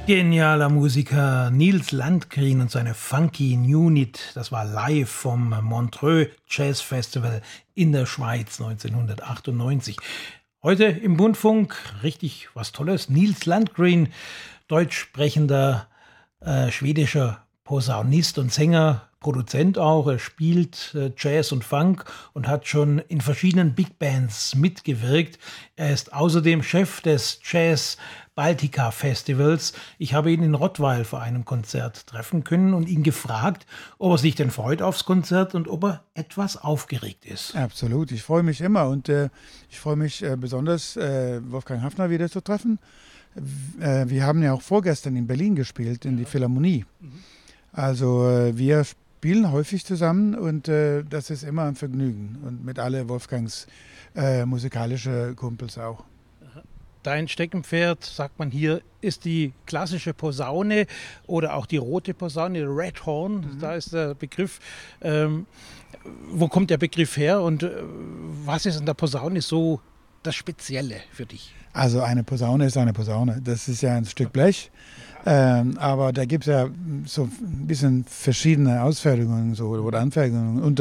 Genialer Musiker Nils Landgren und seine Funky Unit, das war live vom Montreux Jazz Festival in der Schweiz 1998. Heute im Bundfunk richtig was Tolles. Nils Landgren, deutsch sprechender schwedischer Posaunist und Sänger, Produzent auch. Er spielt Jazz und Funk und hat schon in verschiedenen Big Bands mitgewirkt. Er ist außerdem Chef des Jazz Baltica Festivals. Ich habe ihn in Rottweil vor einem Konzert treffen können und ihn gefragt, ob er sich denn freut aufs Konzert und ob er etwas aufgeregt ist. Absolut, ich freue mich immer und ich freue mich besonders, Wolfgang Hafner wieder zu treffen. Wir haben ja auch vorgestern in Berlin gespielt, in die Philharmonie. Also wir spielen häufig zusammen und das ist immer ein Vergnügen. Und mit alle Wolfgangs musikalische Kumpels auch. Dein Steckenpferd, sagt man hier, ist die klassische Posaune oder auch die rote Posaune, Red Horn, da ist der Begriff. Wo kommt der Begriff her und was ist an der Posaune so das Spezielle für dich? Also eine Posaune ist eine Posaune. Das ist ja ein Stück Blech. Aber da gibt es ja so ein bisschen verschiedene Ausfertigungen so, oder Anfertigungen. Und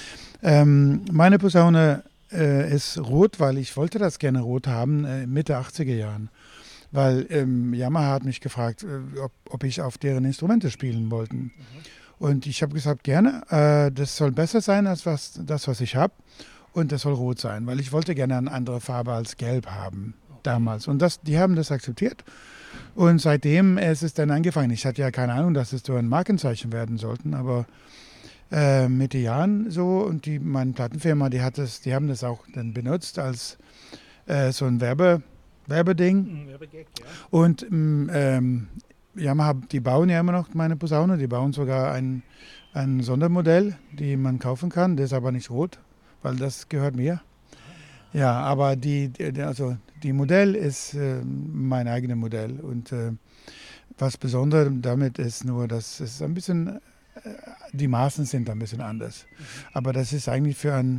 meine Posaune ist rot, weil ich wollte das gerne rot haben, Mitte 80er Jahren. Weil Yamaha hat mich gefragt, ob ich auf deren Instrumente spielen wollte. Und ich habe gesagt, gerne. Das soll besser sein als das, was ich habe. Und das soll rot sein, weil ich wollte gerne eine andere Farbe als gelb haben damals. Und die haben das akzeptiert. Und seitdem ist es dann angefangen. Ich hatte ja keine Ahnung, dass es so ein Markenzeichen werden sollten, aber mit den Jahren so und meine Plattenfirma, die haben das auch dann benutzt als so ein Werbeding. Werbegag, ja. Und Yamaha, die bauen ja immer noch meine Posaune, die bauen sogar ein Sondermodell, die man kaufen kann, das ist aber nicht rot, weil das gehört mir. Ja, aber die Modell ist mein eigenes Modell und was Besonderes damit ist nur, dass es ein bisschen, die Maßen sind ein bisschen anders. Aber das ist eigentlich für einen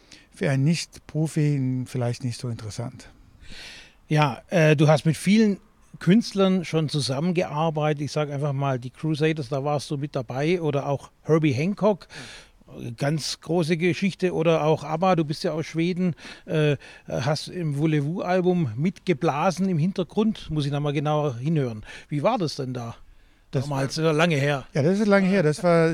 Nicht-Profi vielleicht nicht so interessant. Ja, du hast mit vielen Künstlern schon zusammengearbeitet. Ich sage einfach mal die Crusaders, da warst du mit dabei oder auch Herbie Hancock. Ganz große Geschichte oder auch ABBA, du bist ja aus Schweden, hast im Voulez-Vous-Album mitgeblasen im Hintergrund, muss ich da mal genauer hinhören. Wie war das denn da? Damals, lange her. Ja, das ist lange her, das war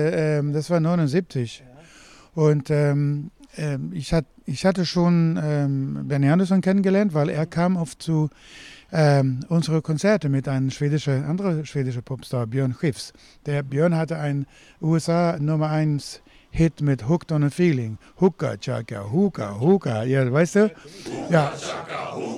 79. Ja. Und ich hatte schon Benny Andersson kennengelernt, weil er kam oft zu unsere Konzerte mit einem anderen schwedischen Popstar, Björn Skifs. Der Björn hatte einen USA Nummer 1 Hit mit Hooked on a Feeling. Hooka, Chaka, Hooka, Hooka. Ja, weißt du? Ja.